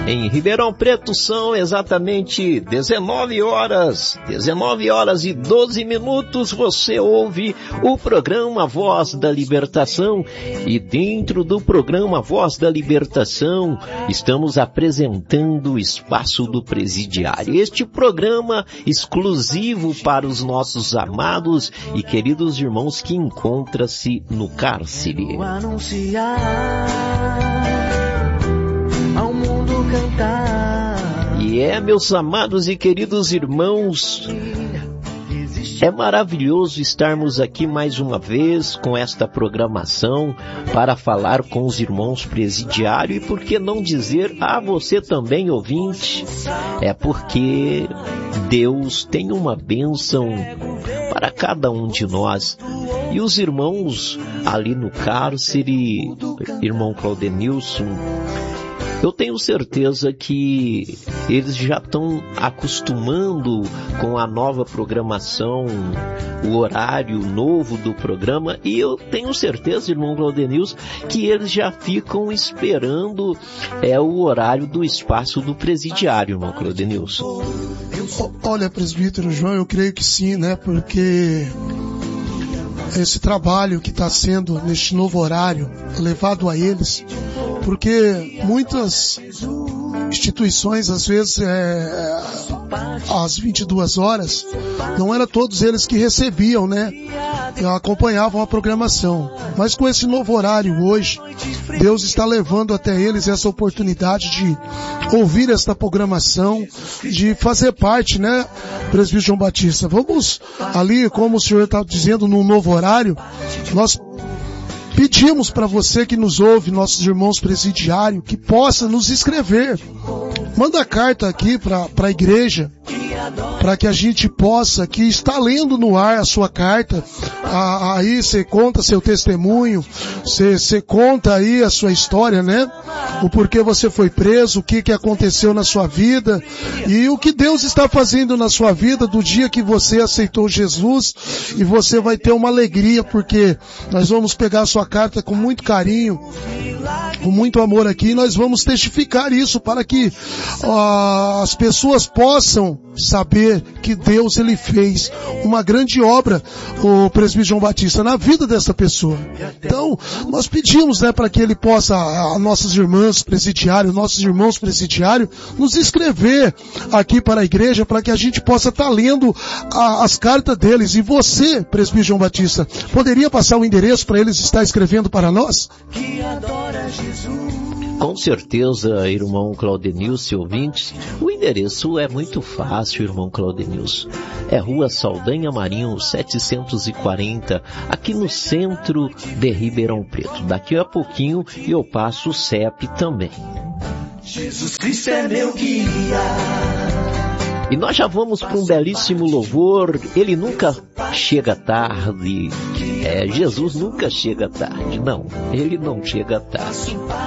Em Ribeirão Preto são exatamente 19 horas e 12 minutos. Você ouve o programa Voz da Libertação, e dentro do programa Voz da Libertação estamos apresentando o Espaço do Presidiário. Este programa exclusivo para os nossos amados e queridos irmãos que encontram-se no cárcere. E meus amados e queridos irmãos, é maravilhoso estarmos aqui mais uma vez com esta programação para falar com os irmãos presidiários, e por que não dizer a você também, ouvinte, é porque Deus tem uma bênção para cada um de nós. E os irmãos ali no cárcere, irmão Claudenilson, eu tenho certeza que eles já estão acostumando com a nova programação, o horário novo do programa, e eu tenho certeza, irmão Claudenilson, que eles já ficam esperando o horário do Espaço do Presidiário, irmão Claudenilson. Olha, presbítero João, eu creio que sim, né? Porque esse trabalho que está sendo neste novo horário levado a eles, porque muitas instituições, às vezes, às 22 horas, não era todos eles que recebiam, né? Acompanhavam a programação. Mas com esse novo horário hoje, Deus está levando até eles essa oportunidade de ouvir esta programação, de fazer parte, né, presbítero João Batista? Vamos ali, como o senhor está dizendo, num novo horário, nós pedimos para você que nos ouve, nossos irmãos presidiários, que possa nos escrever. Manda carta aqui para a igreja, para que a gente possa, que está lendo no ar a sua carta, aí você conta seu testemunho, você conta aí a sua história, né? O porquê você foi preso, o que aconteceu na sua vida, e o que Deus está fazendo na sua vida do dia que você aceitou Jesus, e você vai ter uma alegria, porque nós vamos pegar a sua carta com muito carinho, com muito amor aqui, e nós vamos testificar isso para que as pessoas possam saber que Deus, ele fez uma grande obra, o presbítero João Batista, na vida dessa pessoa. Então, nós pedimos, né, para que ele possa, nossos irmãos presidiários, nos escrever aqui para a igreja, para que a gente possa estar lendo as cartas deles. E você, presbítero João Batista, poderia passar o endereço para eles estar escrevendo para nós? Com certeza, irmão Claudenilson e ouvintes, o endereço é muito fácil, irmão Claudenilson. É Rua Saldanha Marinho, 740, aqui no centro de Ribeirão Preto. Daqui a pouquinho eu passo o CEP também. Jesus Cristo é meu guia. E nós já vamos para um belíssimo louvor. Ele nunca chega tarde. Jesus nunca chega tarde. Não, ele não chega tarde.